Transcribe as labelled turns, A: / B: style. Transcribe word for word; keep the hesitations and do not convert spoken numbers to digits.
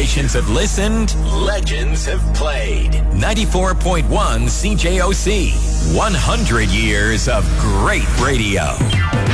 A: Generations have listened. Legends have played. ninety-four point one C J O C. one hundred years of great radio.